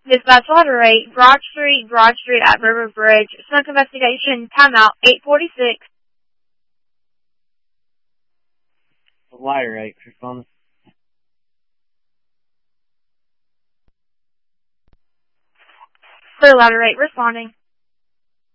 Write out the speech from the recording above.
Dispatch Ladder 8, Broad Street at River Bridge. Smoke investigation, timeout, 846. Ladder 8, respond. Clear Ladder 8, responding.